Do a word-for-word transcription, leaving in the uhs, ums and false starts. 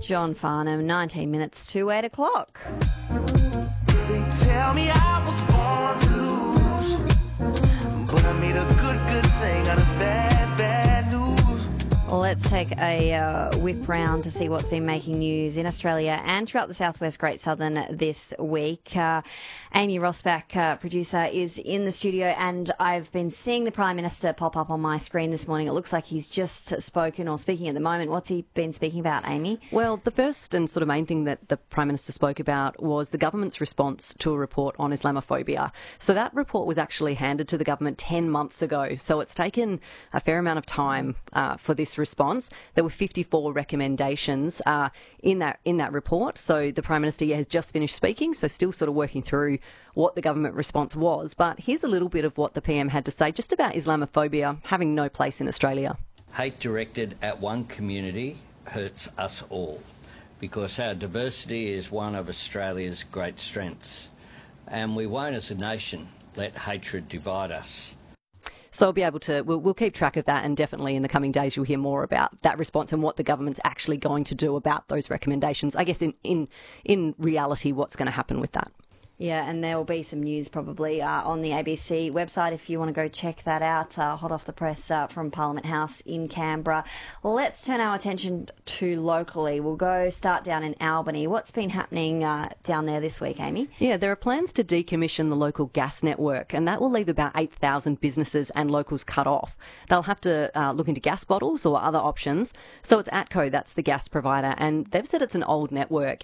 John Farnham, nineteen minutes to eight o'clock. They tell me I was born to lose, but I made a good, good thing out of bad, bad news. Let's take a uh, whip round to see what's been making news in Australia and throughout the southwest Great Southern this week. Uh, Amy Rosbach, uh, producer, is in the studio, and I've been seeing the Prime Minister pop up on my screen this morning. It looks like he's just spoken or speaking at the moment. What's he been speaking about, Amy? Well, the first and sort of main thing that the Prime Minister spoke about was the government's response to a report on Islamophobia. So that report was actually handed to the government ten months ago. So it's taken a fair amount of time uh, for this response. There were fifty-four recommendations uh, in that in that report. So the Prime Minister yeah, has just finished speaking, so still sort of working through what the government response was. But here's a little bit of what the P M had to say just about Islamophobia having no place in Australia. Hate directed at one community hurts us all, because our diversity is one of Australia's great strengths, and we won't as a nation let hatred divide us. So we'll be able to, we'll, we'll keep track of that, and definitely in the coming days you'll hear more about that response and what the government's actually going to do about those recommendations. I guess in, in, in reality, what's going to happen with that. Yeah, and there will be some news probably uh, on the A B C website if you want to go check that out. Uh, hot off the press uh, from Parliament House in Canberra. Let's turn our attention to locally. We'll go start down in Albany. What's been happening uh, down there this week, Amy? Yeah, there are plans to decommission the local gas network, and that will leave about eight thousand businesses and locals cut off. They'll have to uh, look into gas bottles or other options. So it's ATCO, that's the gas provider, and they've said it's an old network